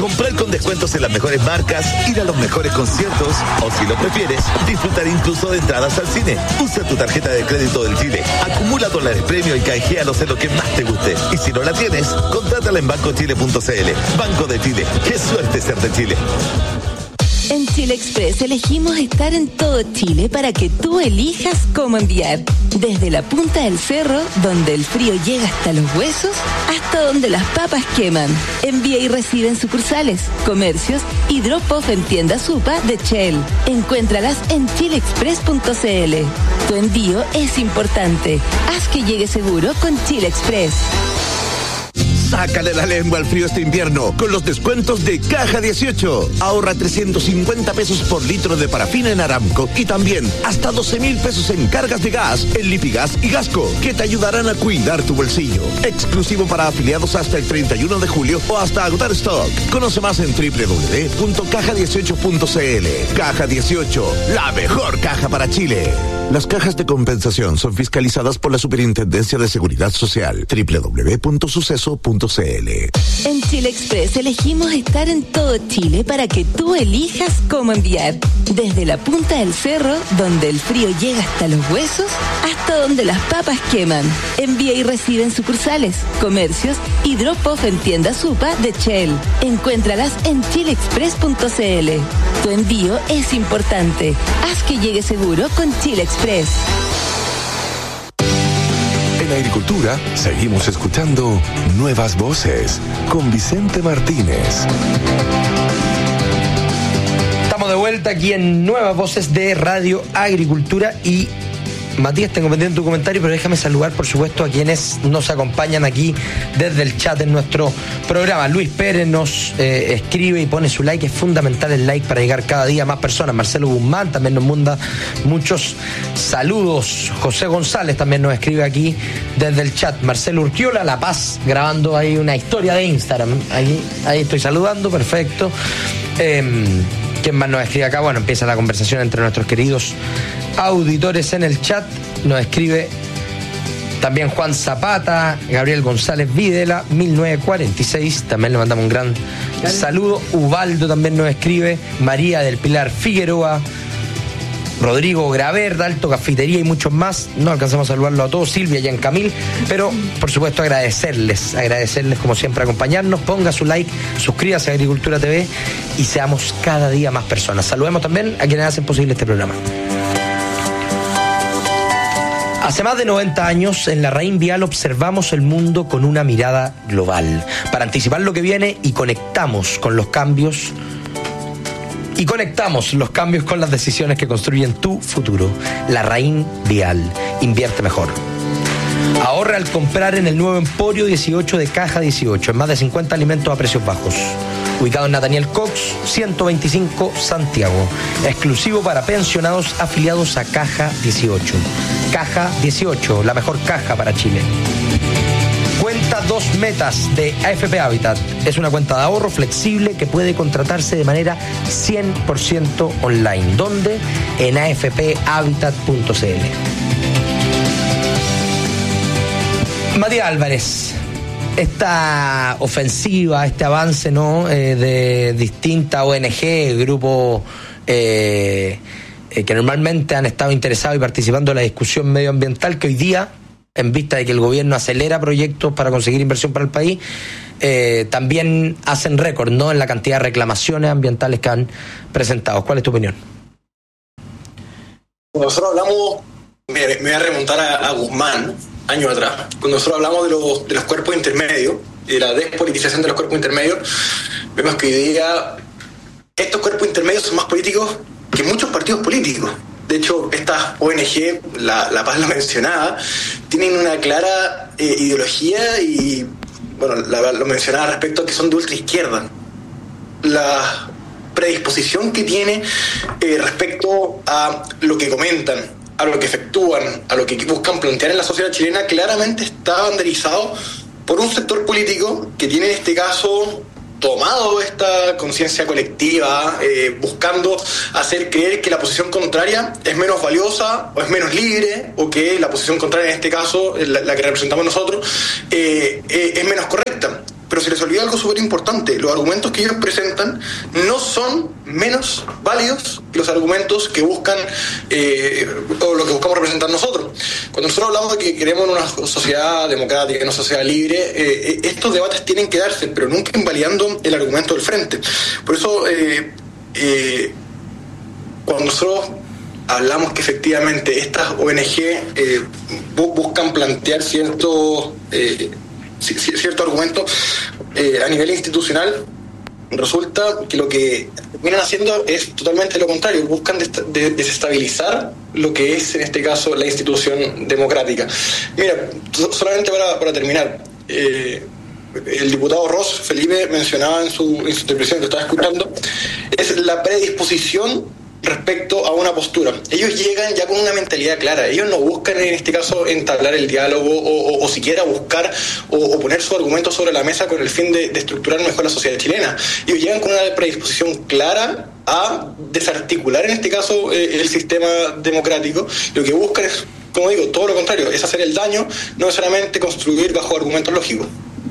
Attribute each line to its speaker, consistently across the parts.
Speaker 1: comprar con descuentos en las mejores marcas, ir a los mejores conciertos o, si lo prefieres, disfrutar incluso de entradas al cine. Usa tu tarjeta de crédito del Chile, acumula dólares premio y canjealos en lo que más te guste. Y si no la tienes, contrátala en bancochile.cl. Banco de Chile. ¡Qué suerte ser de Chile!
Speaker 2: En Chile Express elegimos estar en todo Chile para que tú elijas cómo enviar. Desde la punta del cerro, donde el frío llega hasta los huesos, hasta donde las papas queman. Envía y recibe en sucursales, comercios y drop-off en tiendas Supa de Shell. Encuéntralas en chileexpress.cl. Tu envío es importante. Haz que llegue seguro con Chile Express.
Speaker 1: Sácale la lengua al frío este invierno con los descuentos de Caja 18. Ahorra 350 pesos por litro de parafina en Aramco y también hasta 12,000 pesos en cargas de gas en Lipigas y Gasco, que te ayudarán a cuidar tu bolsillo. Exclusivo para afiliados hasta el 31 de julio o hasta agotar stock. Conoce más en www.caja18.cl. Caja 18, la mejor caja para Chile. Las cajas de compensación son fiscalizadas por la Superintendencia de Seguridad Social. www.suceso.cl.
Speaker 2: En Chile Express elegimos estar en todo Chile para que tú elijas cómo enviar. Desde la punta del cerro, donde el frío llega hasta los huesos, hasta donde las papas queman. Envía y recibe en sucursales, comercios y drop-off en tiendas Supa de Shell. Encuéntralas en chileexpress.cl. Tu envío es importante. Haz que llegue seguro con Chile Express.
Speaker 3: En Agricultura seguimos escuchando Nuevas Voces con Vicente Martínez.
Speaker 4: Estamos de vuelta aquí en Nuevas Voces de Radio Agricultura y Matías, tengo pendiente tu comentario, pero déjame saludar por supuesto a quienes nos acompañan aquí desde el chat en nuestro programa. Luis Pérez nos escribe y pone su like, es fundamental el like para llegar cada día a más personas. Marcelo Guzmán también nos manda muchos saludos. José González también nos escribe aquí desde el chat. Marcelo Urquiola, La Paz, grabando ahí una historia de Instagram. Ahí estoy saludando, perfecto. ¿Quién más nos escribe acá? Bueno, empieza la conversación entre nuestros queridos auditores en el chat. Nos escribe también Juan Zapata, Gabriel González Videla, 1946, también le mandamos un gran saludo. Ubaldo también nos escribe, María del Pilar Figueroa, Rodrigo Graver, Alto Cafetería y muchos más. No alcanzamos a saludarlo a todos, Silvia, Giancamil, pero por supuesto agradecerles como siempre acompañarnos. Ponga su like, suscríbase a Agricultura TV y seamos cada día más personas. Saludemos también a quienes hacen posible este programa. Hace más de 90 años, en La Raín Vial observamos el mundo con una mirada global, para anticipar lo que viene y conectamos los cambios con las decisiones que construyen tu futuro. La Raín Vial. Invierte mejor. Ahorra al comprar en el nuevo Emporio 18 de Caja 18, en más de 50 alimentos a precios bajos. Ubicado en Nathaniel Cox, 125 Santiago. Exclusivo para pensionados afiliados a Caja 18. Caja 18, la mejor caja para Chile. Cuenta 2 metas de AFP Habitat. Es una cuenta de ahorro flexible que puede contratarse de manera 100% online. ¿Dónde? En afphabitat.cl. Matías Álvarez, esta ofensiva, este avance, ¿no? De distintas ONG, grupos que normalmente han estado interesados y participando en la discusión medioambiental, que hoy día, en vista de que el gobierno acelera proyectos para conseguir inversión para el país, también hacen récord, ¿no?, en la cantidad de reclamaciones ambientales que han presentado. ¿Cuál es tu opinión?
Speaker 5: Cuando nosotros hablamos, me voy a remontar a Guzmán, años atrás, cuando nosotros hablamos de los cuerpos intermedios y de la despolitización de los cuerpos intermedios, vemos que hoy día estos cuerpos intermedios son más políticos que muchos partidos políticos. De hecho, estas ONG, la Paz la mencionaba, tienen una clara ideología y, bueno, lo mencionaba respecto a que son de ultraizquierda. La predisposición que tiene respecto a lo que comentan, a lo que efectúan, a lo que buscan plantear en la sociedad chilena, claramente está banderizado por un sector político que tiene en este caso tomado esta conciencia colectiva, buscando hacer creer que la posición contraria es menos valiosa o es menos libre, o que la posición contraria, en este caso, la que representamos nosotros, es menos correcta. pero se les olvida algo súper importante. Los argumentos que ellos presentan no son menos válidos que los argumentos que buscan o lo que buscamos representar nosotros. Cuando nosotros hablamos de que queremos una sociedad democrática, una sociedad libre, estos debates tienen que darse, pero nunca invalidando el argumento del frente. Por eso, cuando nosotros hablamos que efectivamente estas ONG buscan plantear cierto argumento a nivel institucional, resulta que lo que vienen haciendo es totalmente lo contrario, buscan desestabilizar lo que es en este caso la institución democrática. Mira, solamente para terminar, el diputado Ross, Felipe, mencionaba en su intervención que estaba escuchando, es la predisposición respecto a una postura. Ellos llegan ya con una mentalidad clara. Ellos no buscan en este caso entablar el diálogo o siquiera buscar o poner su argumento sobre la mesa con el fin de estructurar mejor la sociedad chilena. Ellos llegan con una predisposición clara a desarticular en este caso el sistema democrático. Lo que buscan es, como digo, todo lo contrario, es hacer el daño, no necesariamente construir bajo argumentos lógicos.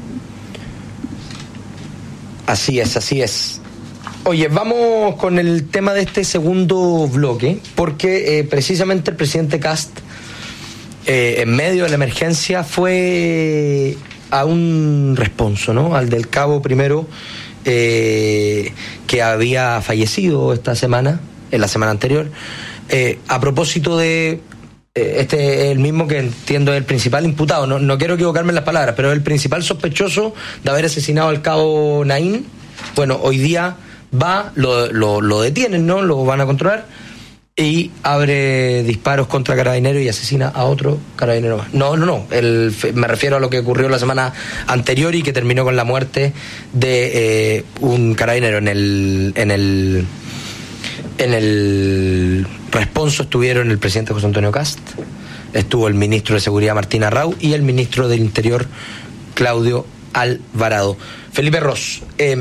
Speaker 4: Así es. Oye, vamos con el tema de este segundo bloque, porque precisamente el presidente Kast, en medio de la emergencia, fue a un responso, ¿no? Al del cabo primero, que había fallecido esta semana, en la semana anterior, a propósito de el mismo que entiendo es el principal imputado, no quiero equivocarme en las palabras, pero el principal sospechoso de haber asesinado al cabo Naín. Bueno, hoy día lo detienen, ¿no? Lo van a controlar y abre disparos contra carabineros y asesina a otro carabinero más. No. Me refiero a lo que ocurrió la semana anterior y que terminó con la muerte de un carabinero. En el responso estuvieron el presidente José Antonio Kast, estuvo el ministro de Seguridad Martín Arrau y el ministro del Interior Claudio Alvarado. Felipe Ross,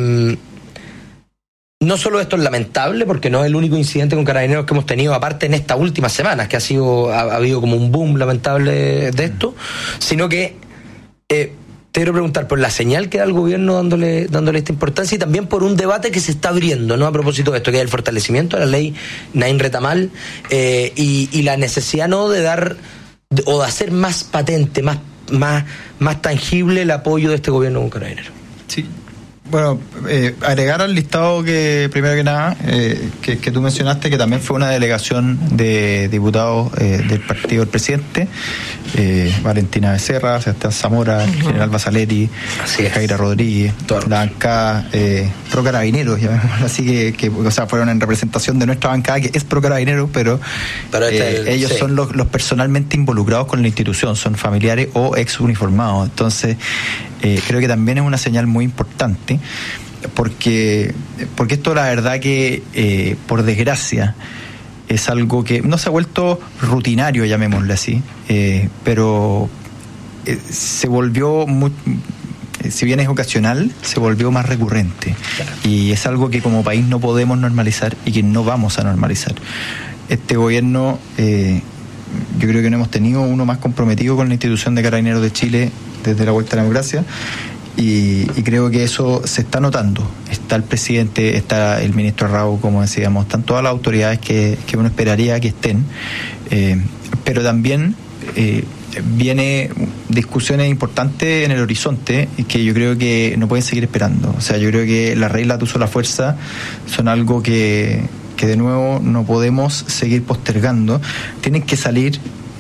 Speaker 4: no solo esto es lamentable, porque no es el único incidente con carabineros que hemos tenido, aparte en estas últimas semanas, que ha habido como un boom lamentable de esto, sino que te quiero preguntar por la señal que da el gobierno dándole esta importancia y también por un debate que se está abriendo, ¿no? A propósito de esto, que es el fortalecimiento de la ley Naín Retamal y la necesidad, ¿no?, de dar o de hacer más patente, más tangible el apoyo de este gobierno con carabineros.
Speaker 6: Sí. Bueno, agregar al listado que, primero que nada, que tú mencionaste, que también fue una delegación de diputados del partido del presidente, Valentina Becerra, Sebastián Zamora, el general Basaleri, Jaira Rodríguez, la bancada pro carabineros, llamémoslo así, que o sea, fueron en representación de nuestra bancada, que es pro carabineros, pero ellos son los personalmente involucrados con la institución, son familiares o ex uniformados. Entonces, creo que también es una señal muy importante, porque esto, la verdad que por desgracia es algo que no se ha vuelto rutinario, llamémosle así, pero se volvió si bien es ocasional, se volvió más recurrente. Claro. Y es algo que como país no podemos normalizar y que no vamos a normalizar. Este gobierno, yo creo que no hemos tenido uno más comprometido con la institución de Carabineros de Chile desde la vuelta a la democracia, y creo que eso se está notando. Está el presidente, está el ministro Arrau, como decíamos, están todas las autoridades que uno esperaría que estén, pero también viene discusiones importantes en el horizonte que yo creo que no pueden seguir esperando. O sea, yo creo que las reglas de uso de la fuerza son algo que de nuevo no podemos seguir postergando. Tienen que salir,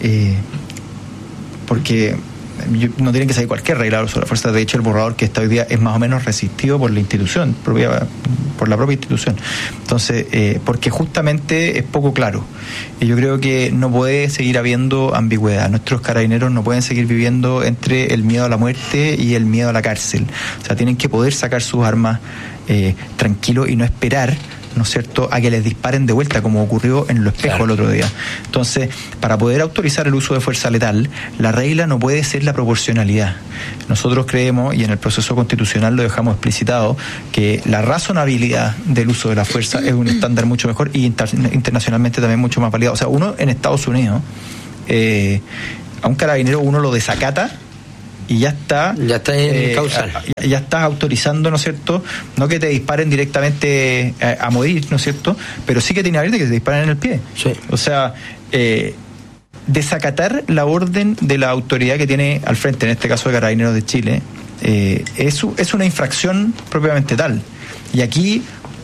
Speaker 6: porque no tienen que salir cualquier regla de uso de la fuerza. De hecho, el borrador que está hoy día es más o menos resistido por la institución, por la propia institución. Entonces, porque justamente es poco claro. Y yo creo que no puede seguir habiendo ambigüedad. Nuestros carabineros no pueden seguir viviendo entre el miedo a la muerte y el miedo a la cárcel. O sea, tienen que poder sacar sus armas tranquilos y no esperar, ¿no es cierto?, a que les disparen de vuelta, como ocurrió en Los Espejos el otro día. Entonces, para poder autorizar el uso de fuerza letal, la regla no puede ser la proporcionalidad. Nosotros creemos, y en el proceso constitucional lo dejamos explicitado, que la razonabilidad del uso de la fuerza es un estándar mucho mejor y internacionalmente también mucho más validado. O sea, uno en Estados Unidos, a un carabinero uno lo desacata y ya está
Speaker 4: en causal.
Speaker 6: Ya estás autorizando, ¿no es cierto? No que te disparen directamente a morir, ¿no es cierto? Pero sí que tiene que haber que te disparen en el pie.
Speaker 4: Sí.
Speaker 6: O sea, desacatar la orden de la autoridad que tiene al frente, en este caso de Carabineros de Chile, es una infracción propiamente tal. Y aquí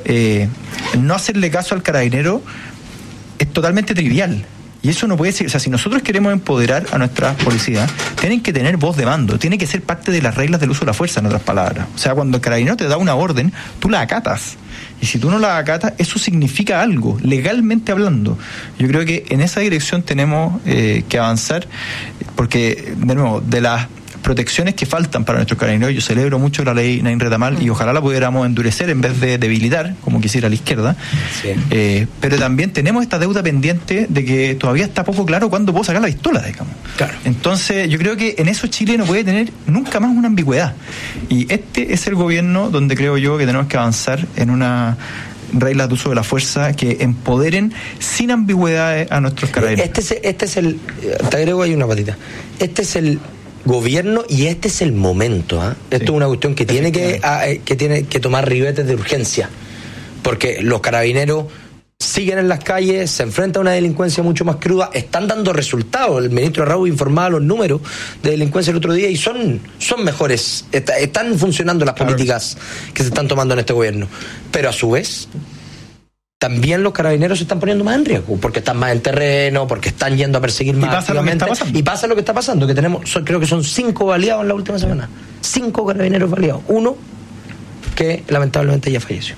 Speaker 6: no hacerle caso al carabinero es totalmente trivial. Y eso no puede ser, o sea, si nosotros queremos empoderar a nuestra policía, tienen que tener voz de mando, tiene que ser parte de las reglas del uso de la fuerza, en otras palabras. O sea, cuando el carabinero te da una orden, tú la acatas. Y si tú no la acatas, eso significa algo, legalmente hablando. Yo creo que en esa dirección tenemos que avanzar, porque, de nuevo, de las protecciones que faltan para nuestros carabineros, yo celebro mucho la ley Naín Retamal y ojalá la pudiéramos endurecer en vez de debilitar, como quisiera la izquierda. Sí. Pero también tenemos esta deuda pendiente de que todavía está poco claro cuándo puedo sacar la pistola, digamos.
Speaker 4: Claro.
Speaker 6: Entonces, yo creo que en eso Chile no puede tener nunca más una ambigüedad. Y este es el gobierno donde creo yo que tenemos que avanzar en una reglas de uso de la fuerza que empoderen sin ambigüedades a nuestros carabineros.
Speaker 4: Este es el, te agrego ahí una patita, este es el gobierno y este es el momento. Esto es una cuestión que tiene que tomar ribetes de urgencia, porque los carabineros siguen en las calles, se enfrentan a una delincuencia mucho más cruda, están dando resultados. El ministro Raúl informaba los números de delincuencia el otro día y son mejores, están funcionando las políticas que se están tomando en este gobierno, pero a su vez también los carabineros se están poniendo más en riesgo, porque están más en terreno, porque están yendo a perseguir más activamente. Y pasa lo que está pasando, que creo que son 5 baleados en la última semana. 5 carabineros baleados. Uno que lamentablemente ya falleció.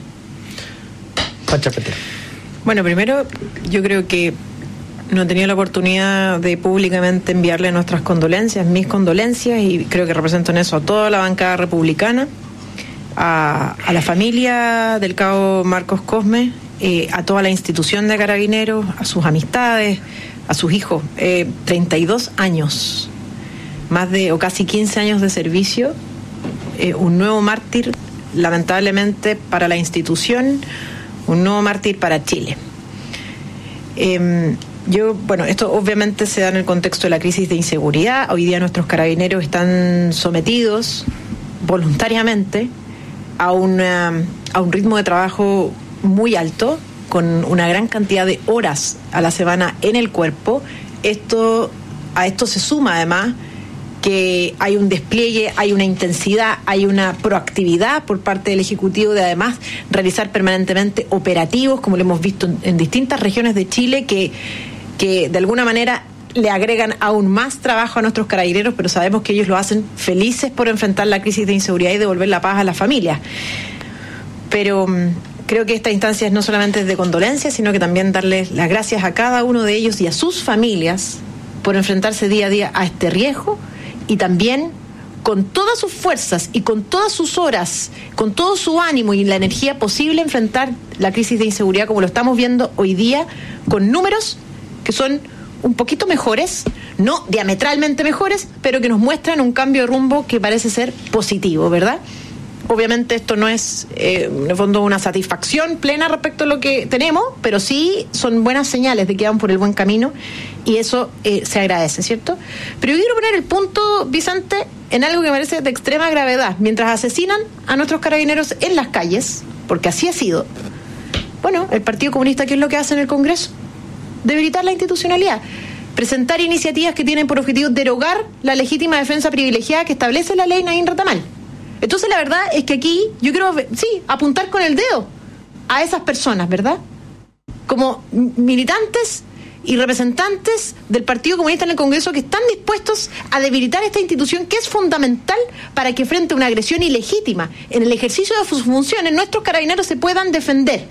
Speaker 4: Pancha Petera.
Speaker 7: Bueno, primero, yo creo que no he tenido la oportunidad de públicamente enviarle nuestras condolencias, mis condolencias, y creo que represento en eso a toda la bancada republicana, a la familia del cabo Marcos Cosme, a toda la institución de Carabineros, a sus amistades, a sus hijos. 32 años, o casi 15 años de servicio, un nuevo mártir, lamentablemente, para la institución, un nuevo mártir para Chile. Esto obviamente se da en el contexto de la crisis de inseguridad. Hoy día nuestros carabineros están sometidos voluntariamente a un ritmo de trabajo muy alto, con una gran cantidad de horas a la semana en el cuerpo. A esto se suma además que hay un despliegue, hay una intensidad, hay una proactividad por parte del Ejecutivo de además realizar permanentemente operativos, como lo hemos visto en distintas regiones de Chile, que de alguna manera le agregan aún más trabajo a nuestros carabineros, pero sabemos que ellos lo hacen felices por enfrentar la crisis de inseguridad y devolver la paz a las familias. Pero creo que esta instancia es no solamente de condolencia, sino que también darles las gracias a cada uno de ellos y a sus familias por enfrentarse día a día a este riesgo, y también con todas sus fuerzas y con todas sus horas, con todo su ánimo y la energía posible, enfrentar la crisis de inseguridad como lo estamos viendo hoy día, con números que son un poquito mejores, no diametralmente mejores, pero que nos muestran un cambio de rumbo que parece ser positivo, ¿verdad? Obviamente esto no es, en el fondo, una satisfacción plena respecto a lo que tenemos, pero sí son buenas señales de que van por el buen camino, y eso se agradece, ¿cierto? Pero yo quiero poner el punto, Vicente, en algo que me parece de extrema gravedad. Mientras asesinan a nuestros carabineros en las calles, porque así ha sido, bueno, el Partido Comunista, ¿qué es lo que hace en el Congreso? Debilitar la institucionalidad, presentar iniciativas que tienen por objetivo derogar la legítima defensa privilegiada que establece la ley Naín Retamal. Entonces la verdad es que aquí yo quiero, apuntar con el dedo a esas personas, ¿verdad? Como militantes y representantes del Partido Comunista en el Congreso, que están dispuestos a debilitar esta institución que es fundamental para que frente a una agresión ilegítima en el ejercicio de sus funciones nuestros carabineros se puedan defender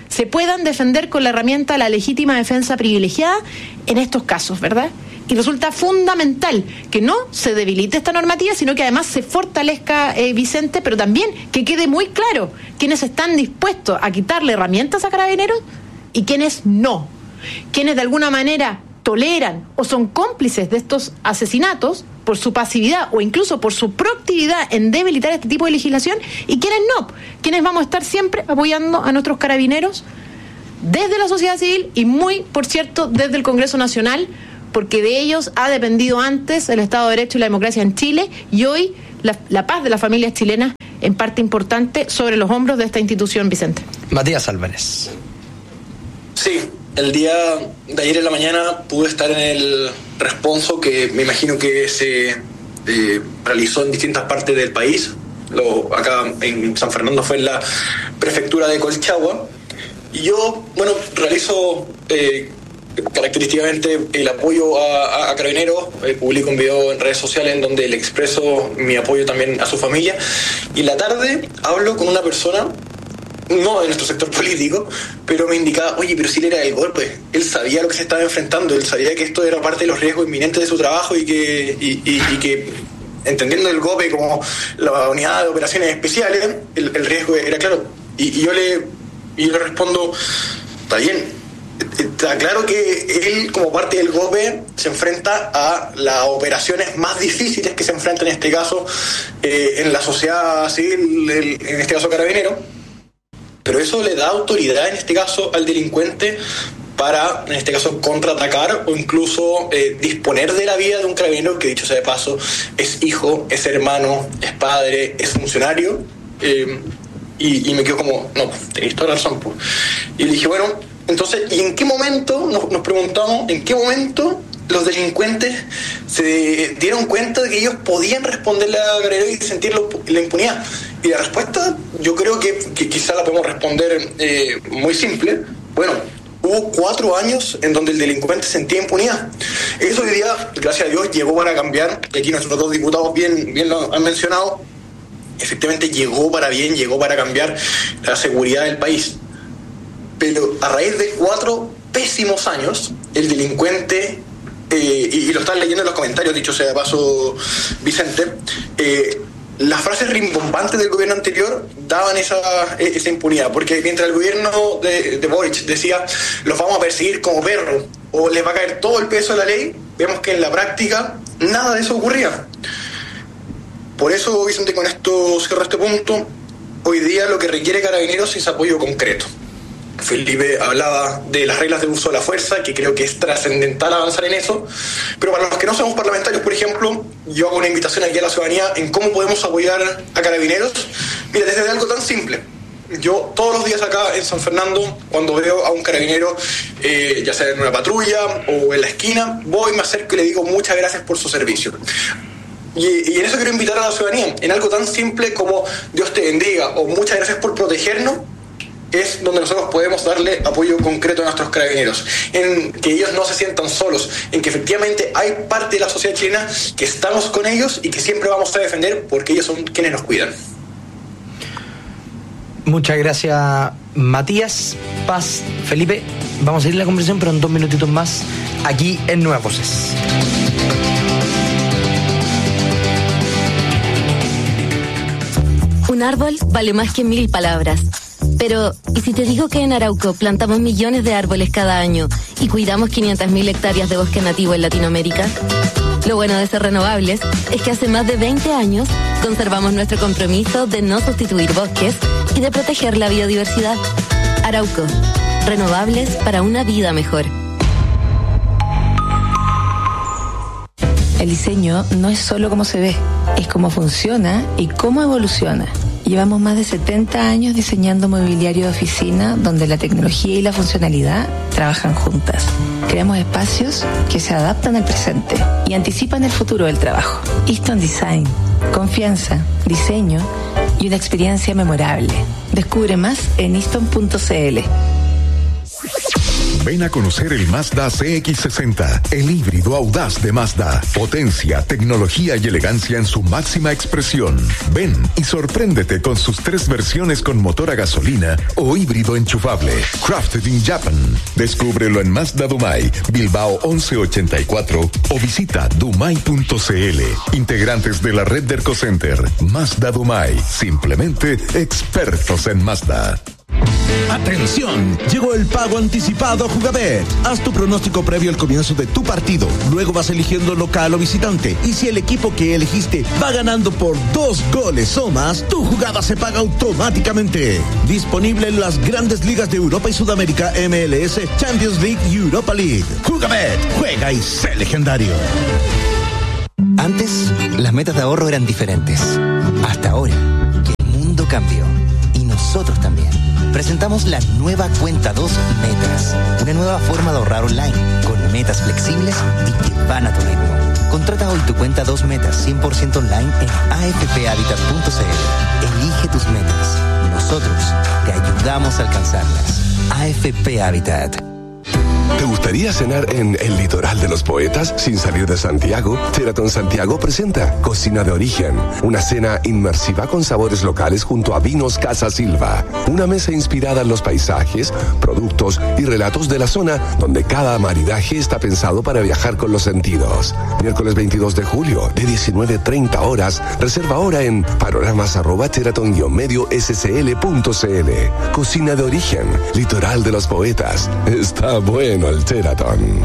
Speaker 7: con la herramienta de la legítima defensa privilegiada en estos casos, ¿verdad? Y resulta fundamental que no se debilite esta normativa, sino que además se fortalezca, Vicente, pero también que quede muy claro quiénes están dispuestos a quitarle herramientas a carabineros y quiénes no. Quienes de alguna manera toleran o son cómplices de estos asesinatos por su pasividad o incluso por su proactividad en debilitar este tipo de legislación, y quienes no, quienes vamos a estar siempre apoyando a nuestros carabineros desde la sociedad civil y muy, por cierto, desde el Congreso Nacional, porque de ellos ha dependido antes el Estado de Derecho y la democracia en Chile, y hoy la paz de las familias chilenas en parte importante sobre los hombros de esta institución, Vicente.
Speaker 4: Matías Álvarez.
Speaker 5: Sí, el día de ayer en la mañana pude estar en el responso que me imagino que se realizó en distintas partes del país. Acá en San Fernando fue en la prefectura de Colchagua. Y yo, realizo característicamente el apoyo a Carabineros. Publico un video en redes sociales en donde le expreso mi apoyo también a su familia. Y en la tarde hablo con una persona, no de nuestro sector político, pero me indicaba, oye, pero si él era del golpe, él sabía lo que se estaba enfrentando, él sabía que esto era parte de los riesgos inminentes de su trabajo y que entendiendo el GOPE como la unidad de operaciones especiales, el riesgo era claro. Y yo le respondo, está bien, está claro que él como parte del GOPE se enfrenta a las operaciones más difíciles que se enfrentan en este caso en la sociedad civil, en este caso Carabinero. Pero eso le da autoridad, en este caso, al delincuente para, en este caso, contraatacar o incluso disponer de la vida de un carabinero que, dicho sea de paso, es hijo, es hermano, es padre, es funcionario. Y me quedo como, no, tenéis toda la razón. Pues. Y le dije, bueno, entonces, ¿y en qué momento, nos preguntamos, en qué momento los delincuentes se dieron cuenta de que ellos podían responderle a Carabinero y sentir la impunidad? Y la respuesta yo creo que quizá la podemos responder muy simple. Bueno, hubo 4 años en donde el delincuente sentía impunidad. Eso hoy día, gracias a Dios, llegó para cambiar. Y aquí nuestros 2 diputados bien lo han mencionado. Efectivamente llegó para bien, llegó para cambiar la seguridad del país. Pero a raíz de 4 pésimos años, el delincuente... y lo están leyendo en los comentarios, dicho sea de paso, Vicente, las frases rimbombantes del gobierno anterior daban esa impunidad, porque mientras el gobierno de Boric decía los vamos a perseguir como perros o les va a caer todo el peso de la ley, vemos que en la práctica nada de eso ocurría. Por eso, Vicente, con esto cierro este punto. Hoy día lo que requiere Carabineros es apoyo concreto. Felipe hablaba de las reglas de uso de la fuerza, que creo que es trascendental avanzar en eso, pero para los que no somos parlamentarios, por ejemplo, yo hago una invitación aquí a la ciudadanía en cómo podemos apoyar a Carabineros. Mira, desde algo tan simple. Yo todos los días acá en San Fernando, cuando veo a un carabinero, ya sea en una patrulla o en la esquina, voy, me acerco y le digo muchas gracias por su servicio. Y en eso quiero invitar a la ciudadanía, en algo tan simple como Dios te bendiga o muchas gracias por protegernos, es donde nosotros podemos darle apoyo concreto a nuestros carabineros, en que ellos no se sientan solos, en que efectivamente hay parte de la sociedad chilena que estamos con ellos y que siempre vamos a defender porque ellos son quienes nos cuidan.
Speaker 4: Muchas gracias, Matías. Paz, Felipe, vamos a ir a la conversación, pero en 2 minutitos más, aquí en Nuevas Voces.
Speaker 2: Un árbol vale más que 1000 palabras. Pero, ¿y si te digo que en Arauco plantamos millones de árboles cada año y cuidamos 500.000 hectáreas de bosque nativo en Latinoamérica? Lo bueno de ser renovables es que hace más de 20 años conservamos nuestro compromiso de no sustituir bosques y de proteger la biodiversidad. Arauco, renovables para una vida mejor.
Speaker 8: El diseño no es solo cómo se ve, es cómo funciona y cómo evoluciona. Llevamos más de 70 años diseñando mobiliario de oficina donde la tecnología y la funcionalidad trabajan juntas. Creamos espacios que se adaptan al presente y anticipan el futuro del trabajo. Easton Design, confianza, diseño y una experiencia memorable. Descubre más en easton.cl.
Speaker 3: Ven a conocer el Mazda CX-60, el híbrido audaz de Mazda. Potencia, tecnología y elegancia en su máxima expresión. Ven y sorpréndete con sus 3 versiones con motor a gasolina o híbrido enchufable. Crafted in Japan. Descúbrelo en Mazda Dumai, Bilbao 1184 o visita dumai.cl. Integrantes de la red de Ercocenter. Mazda Dumai. Simplemente expertos en Mazda.
Speaker 1: ¡Atención! Llegó el pago anticipado a Jugabet. Haz tu pronóstico previo al comienzo de tu partido. Luego vas eligiendo local o visitante. Y si el equipo que elegiste va ganando por 2 goles o más, tu jugada se paga automáticamente. Disponible en las grandes ligas de Europa y Sudamérica, MLS, Champions League y Europa League. Jugabet, juega y sé legendario.
Speaker 9: Antes, las metas de ahorro eran diferentes. Hasta ahora, que el mundo cambió. Y nosotros también. Presentamos la nueva Cuenta 2 Metas. Una nueva forma de ahorrar online, con metas flexibles y que van a tu ritmo. Contrata hoy tu Cuenta 2 Metas 100% online en afphabitat.cl. Elige tus metas. Nosotros te ayudamos a alcanzarlas. AFP Habitat.
Speaker 10: ¿Te gustaría cenar en el litoral de los poetas sin salir de Santiago? Sheraton Santiago presenta Cocina de Origen, una cena inmersiva con sabores locales junto a Vinos Casa Silva. Una mesa inspirada en los paisajes, productos y relatos de la zona, donde cada maridaje está pensado para viajar con los sentidos. Miércoles 22 de julio, de 19:30 horas. Reserva ahora en panoramas@sheraton-scl.cl. Cocina de Origen, litoral de los poetas. Está bueno el Sheraton.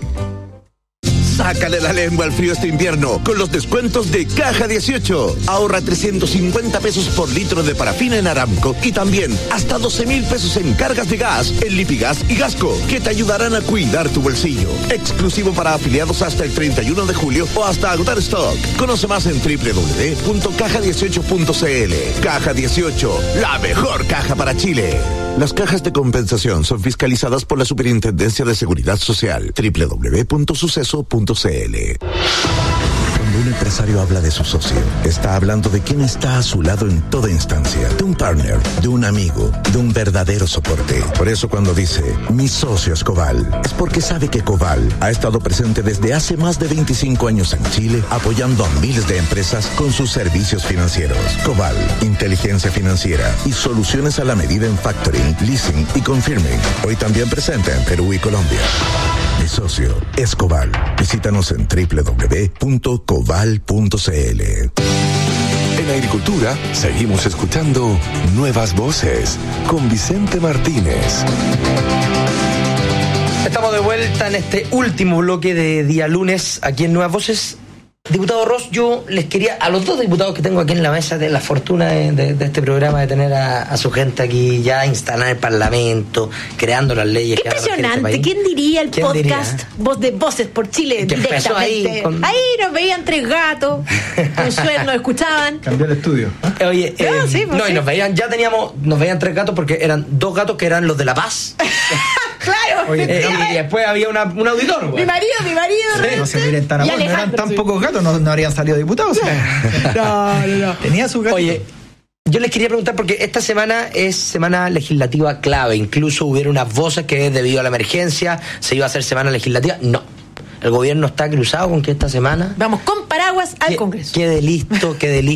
Speaker 1: Sácale la lengua al frío este invierno con los descuentos de Caja 18. Ahorra 350 pesos por litro de parafina en Aramco y también hasta 12,000 pesos en cargas de gas en Lipigas y Gasco, que te ayudarán a cuidar tu bolsillo. Exclusivo para afiliados hasta el 31 de julio o hasta agotar stock. Conoce más en www.caja18.cl. Caja 18, la mejor caja para Chile. Las cajas de compensación son fiscalizadas por la Superintendencia de Seguridad Social. www.suceso.cl. Cuando un empresario habla de su socio, está hablando de quien está a su lado en toda instancia, de un partner, de un amigo, de un verdadero soporte. Por eso cuando dice, mi socio es Coval, es porque sabe que Coval ha estado presente desde hace más de 25 años en Chile, apoyando a miles de empresas con sus servicios financieros. Coval, inteligencia financiera y soluciones a la medida en factoring, leasing y confirming. Hoy también presente en Perú y Colombia. Mi socio es Coval. Visítanos en www.coval.cl.
Speaker 10: En Agricultura, seguimos escuchando Nuevas Voces con Vicente Martínez.
Speaker 4: Estamos de vuelta en este último bloque de día lunes aquí en Nuevas Voces. Diputado Ross, yo les quería, a los dos diputados que tengo aquí en la mesa, de la fortuna de este programa, de tener a su gente aquí ya instalada en el Parlamento, creando las leyes.
Speaker 7: Impresionante.
Speaker 4: Este
Speaker 7: ¿Quién diría el podcast
Speaker 4: diría?
Speaker 7: Voz de Voces por Chile
Speaker 4: Que empezó
Speaker 7: directamente? Ahí nos veían 3 gatos, nos escuchaban.
Speaker 6: Cambió el estudio.
Speaker 4: Oye,
Speaker 7: sí,
Speaker 4: y nos veían, nos veían 3 gatos porque eran 2 gatos que eran los de La Paz.
Speaker 7: Claro.
Speaker 4: Y después había un auditor.
Speaker 7: Mi marido.
Speaker 6: No se miren tan
Speaker 7: Y
Speaker 6: no eran
Speaker 7: Alejandro,
Speaker 6: tan pocos gatos, no habrían salido diputados.
Speaker 7: No.
Speaker 6: Tenía su gato.
Speaker 4: Oye, yo les quería preguntar, porque esta semana es semana legislativa clave. Incluso hubieron unas voces que debido a la emergencia se iba a hacer semana legislativa. No. El gobierno está cruzado con que esta semana
Speaker 7: vamos con paraguas al Congreso.
Speaker 4: Quede listo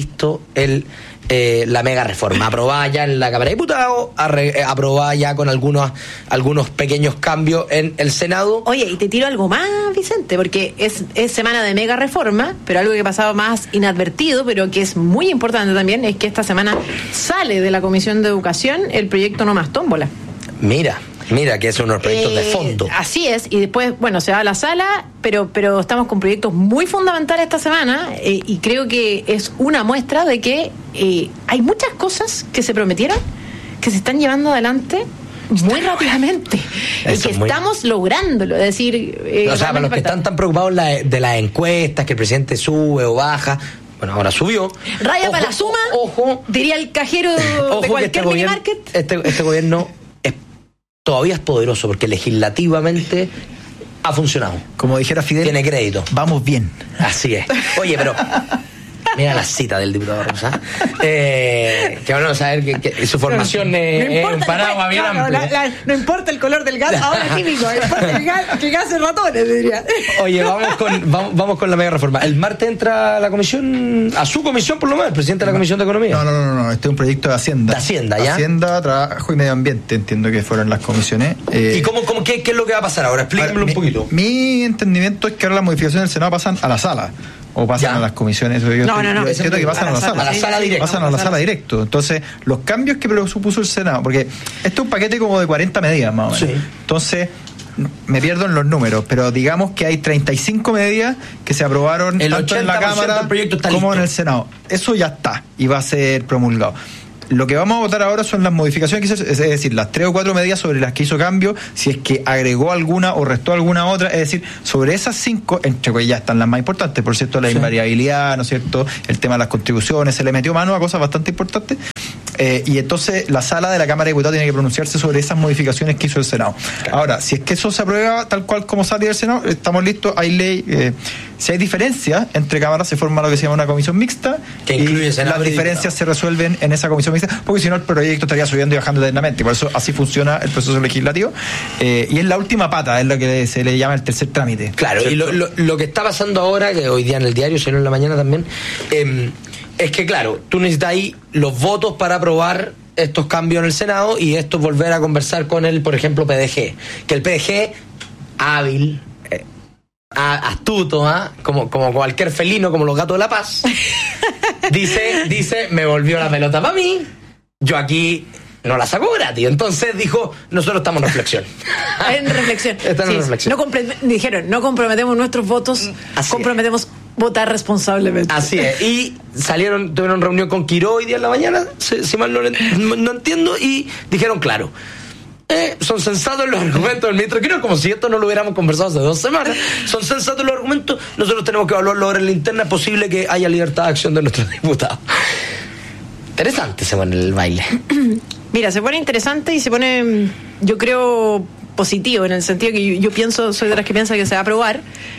Speaker 4: la mega reforma, aprobada ya en la Cámara de Diputados, aprobada ya con algunos pequeños cambios en el Senado.
Speaker 7: Oye, y te tiro algo más, Vicente, porque es semana de mega reforma, pero algo que ha pasado más inadvertido, pero que es muy importante también, es que esta semana sale de la Comisión de Educación el proyecto No Más Tómbola.
Speaker 4: Mira, que es unos proyectos de fondo.
Speaker 7: Así es, y después, se va a la sala, pero estamos con proyectos muy fundamentales esta semana, y creo que es una muestra de que hay muchas cosas que se prometieron que se están llevando adelante muy rápidamente y que estamos lográndolo. Es decir,
Speaker 4: para los que están tan preocupados de las encuestas, que el presidente sube o baja. Bueno, ahora subió.
Speaker 7: Raya para la suma, diría el cajero de cualquier mini market.
Speaker 4: Este gobierno todavía es poderoso porque legislativamente ha funcionado.
Speaker 6: Como dijera Fidel,
Speaker 4: tiene crédito.
Speaker 6: Vamos bien.
Speaker 4: Así es. Oye, pero mira la cita del diputado Rosa. Que bueno saber que su formación es un paraguas bien amplio.
Speaker 7: No importa el color del gas, ahora químico. Importa que el gas es ratones, diría.
Speaker 4: Oye, vamos con la mega reforma. El martes entra la comisión, a su comisión por lo menos, el presidente de la Comisión de Economía.
Speaker 6: No. Este es un proyecto de Hacienda.
Speaker 4: De Hacienda, ¿ya?
Speaker 6: Hacienda, Trabajo y Medio Ambiente, entiendo que fueron las comisiones.
Speaker 4: ¿Y qué es lo que va a pasar ahora? Explíquemelo un poquito.
Speaker 6: Mi entendimiento es que ahora las modificaciones del Senado pasan a la sala. o pasan a las comisiones. Yo entiendo que pasan a la sala.
Speaker 4: A la sala directo.
Speaker 6: Pasan a la sala directo. Entonces, los cambios que propuso el Senado, porque esto es un paquete como de 40 medidas más o menos. Sí. Entonces, me pierdo en los números, pero digamos que hay 35 medidas que se aprobaron tanto en la Cámara como en el Senado. Eso ya está y va a ser promulgado. Lo que vamos a votar ahora son las modificaciones que hizo, es decir, las 3 o 4 medidas sobre las que hizo cambio, si es que agregó alguna o restó alguna otra, es decir, sobre esas 5, entre que ya están las más importantes, por cierto, la invariabilidad, ¿no es cierto?, el tema de las contribuciones, se le metió mano a cosas bastante importantes, y entonces la sala de la Cámara de Diputados tiene que pronunciarse sobre esas modificaciones que hizo el Senado. Claro. Ahora, si es que eso se aprueba tal cual como sale del Senado, estamos listos, hay ley, si hay diferencias entre cámaras se forma lo que se llama una comisión mixta, que incluye y las diferencias se resuelven en esa comisión mixta, porque si no el proyecto estaría subiendo y bajando eternamente, por eso así funciona el proceso legislativo, y es la última pata, es lo que se le llama el tercer trámite.
Speaker 4: Claro, ¿cierto? Y lo que está pasando ahora, que hoy día en el diario, sino en la mañana también, es que claro, tú necesitas ahí los votos para aprobar estos cambios en el Senado, y esto es volver a conversar con el, por ejemplo, PDG, que el PDG, hábil, astuto, como cualquier felino, como los gatos de La Paz, dice, me volvió la pelota para mí, yo aquí no la saco gratis. Entonces dijo, nosotros estamos en reflexión.
Speaker 7: En reflexión.
Speaker 4: Están en reflexión.
Speaker 7: Dijeron, no comprometemos nuestros votos, comprometemos votar responsablemente.
Speaker 4: Así es. Y tuvieron reunión con Quiró hoy día en la mañana, si mal no entiendo, y dijeron, claro, son sensatos los argumentos del ministro Quiró, como si esto no lo hubiéramos conversado hace 2 semanas. Son sensatos los argumentos, nosotros tenemos que evaluarlo ahora en la interna, es posible que haya libertad de acción de nuestros diputados. Interesante se pone el baile.
Speaker 7: Mira, se pone interesante y se pone, yo creo, positivo, en el sentido que yo pienso, soy de las que piensa que se va a aprobar,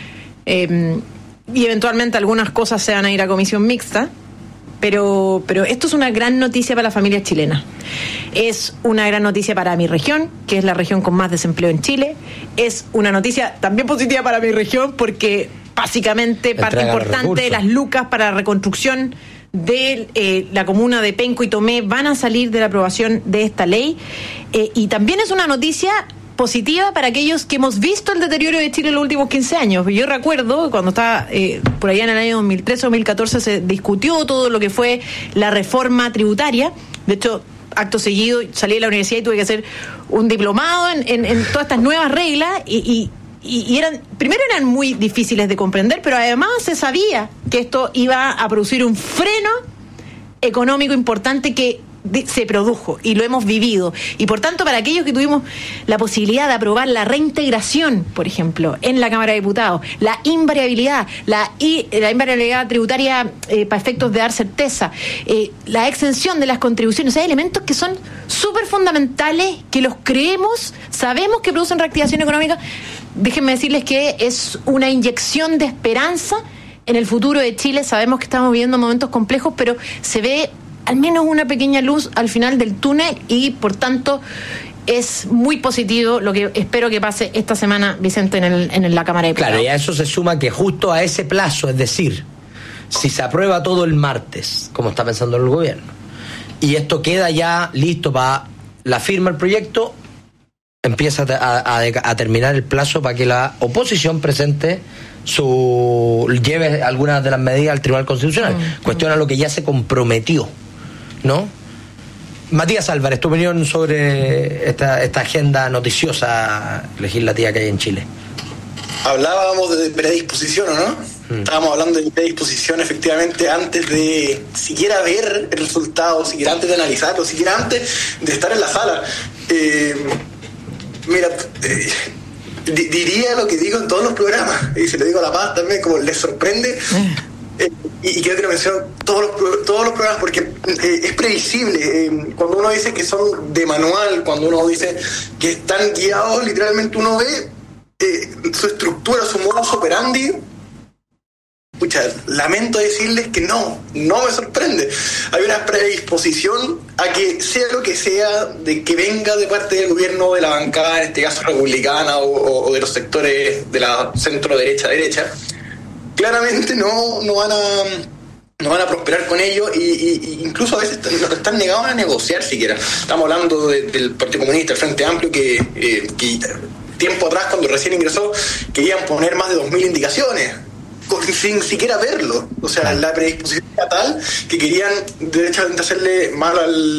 Speaker 7: y eventualmente algunas cosas se van a ir a comisión mixta, pero esto es una gran noticia para las familias chilenas. Es una gran noticia para mi región, que es la región con más desempleo en Chile. Es una noticia también positiva para mi región, porque básicamente parte importante de las lucas para la reconstrucción de la comuna de Penco y Tomé van a salir de la aprobación de esta ley, y también es una noticia positiva para aquellos que hemos visto el deterioro de Chile en los últimos 15 años. Yo recuerdo cuando estaba por allá en el año 2013 o 2014 se discutió todo lo que fue la reforma tributaria. De hecho, acto seguido salí de la universidad y tuve que hacer un diplomado en todas estas nuevas reglas, y primero eran muy difíciles de comprender, pero además se sabía que esto iba a producir un freno económico importante que se produjo y lo hemos vivido. Y por tanto, para aquellos que tuvimos la posibilidad de aprobar la reintegración, por ejemplo, en la Cámara de Diputados, la invariabilidad, la invariabilidad tributaria para efectos de dar certeza, la exención de las contribuciones, hay elementos que son súper fundamentales, que los creemos, sabemos que producen reactivación económica. Déjenme decirles que es una inyección de esperanza en el futuro de Chile. Sabemos que estamos viviendo momentos complejos, pero se ve al menos una pequeña luz al final del túnel, y por tanto es muy positivo lo que espero que pase esta semana, Vicente, en la Cámara de Diputados.
Speaker 4: Claro, y a eso se suma que justo a ese plazo, es decir, si se aprueba todo el martes, como está pensando el gobierno, y esto queda ya listo para la firma del proyecto, empieza a terminar el plazo para que la oposición presente lleve algunas de las medidas al Tribunal Constitucional. Cuestiona lo que ya se comprometió, ¿no? Matías Álvarez, tu opinión sobre esta agenda noticiosa legislativa que hay en Chile.
Speaker 5: Hablábamos de predisposición, ¿o no? Estábamos hablando de predisposición, efectivamente, antes de siquiera ver el resultado, siquiera antes de analizarlo, siquiera antes de estar en la sala. Mira, diría lo que digo en todos los programas, y se lo digo a La Paz también, como les sorprende, y creo que lo menciono todos los programas, porque es previsible. Cuando uno dice que son de manual, cuando uno dice que están guiados, literalmente uno ve su estructura, su modus operandi. Pucha, lamento decirles que no me sorprende. Hay una predisposición a que sea lo que sea, de que venga de parte del gobierno, de la bancada, en este caso republicana, o de los sectores de la centro derecha. Claramente no van a prosperar con ello, y incluso a veces están negados a negociar siquiera. Estamos hablando del Partido Comunista, el Frente Amplio, que tiempo atrás, cuando recién ingresó, querían poner más de 2.000 indicaciones. sin siquiera verlo. O sea, la predisposición era tal que querían derechamente hacerle mal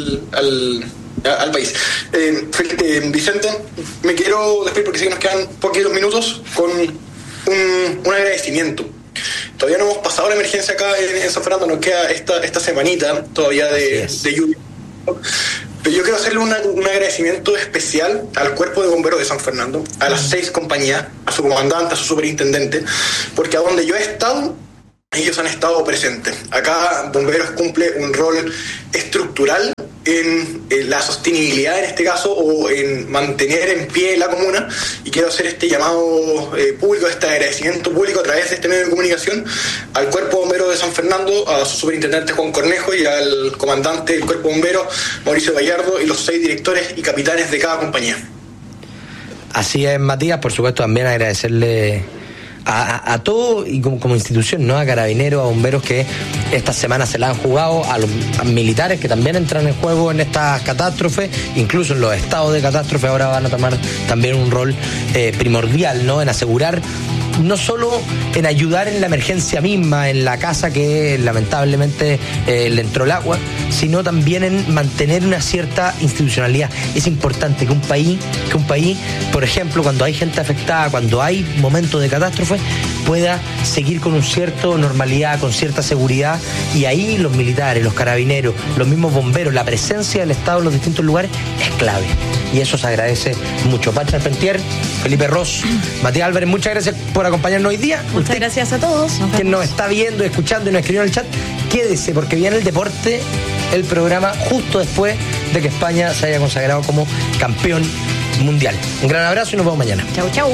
Speaker 5: al país. Vicente, me quiero despedir porque sé que nos quedan poquitos minutos con un agradecimiento. Todavía no hemos pasado la emergencia acá en San Fernando, nos queda esta semanita todavía de lluvia. Pero yo quiero hacerle un agradecimiento especial al Cuerpo de Bomberos de San Fernando, a las 6 compañías, a su comandante, a su superintendente, porque a donde yo he estado, ellos han estado presentes. Acá Bomberos cumple un rol estructural en la sostenibilidad, en este caso, o en mantener en pie la comuna, y quiero hacer este llamado público, este agradecimiento público a través de este medio de comunicación al Cuerpo Bombero de San Fernando, a su superintendente Juan Cornejo y al comandante del Cuerpo Bombero Mauricio Gallardo y los 6 directores y capitanes de cada compañía.
Speaker 4: Así es, Matías. Por supuesto, también agradecerle a todo y como institución, ¿no? A Carabineros, a Bomberos que esta semana se la han jugado, a los militares que también entran en juego en estas catástrofes, incluso en los estados de catástrofe ahora van a tomar también un rol primordial, ¿no? En asegurar, no solo en ayudar en la emergencia misma, en la casa que lamentablemente le entró el agua, sino también en mantener una cierta institucionalidad. Es importante que un país, por ejemplo, cuando hay gente afectada, cuando hay momentos de catástrofe, pueda seguir con un cierto normalidad, con cierta seguridad, y ahí los militares, los carabineros, los mismos bomberos, la presencia del Estado en los distintos lugares es clave. Y eso se agradece mucho. Pacha Arpentier, Felipe Ross, Matías Álvarez, muchas gracias por acompañarnos hoy día.
Speaker 7: Muchas gracias a todos.
Speaker 4: Quien nos está viendo, escuchando y nos escribió en el chat, quédese porque viene el deporte, el programa justo después de que España se haya consagrado como campeón mundial. Un gran abrazo y nos vemos mañana.
Speaker 7: Chau, chau.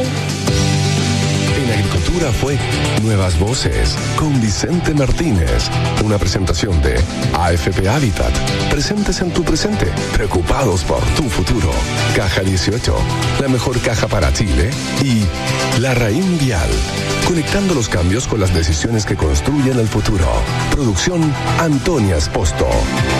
Speaker 10: En Agricultura fue Nuevas Voces con Vicente Martínez. Una presentación de AFP Habitat. Presentes en tu presente, preocupados por tu futuro. Caja 18, la mejor caja para Chile. Y La Raín Vial, conectando los cambios con las decisiones que construyen el futuro. Producción Antonia Esposto.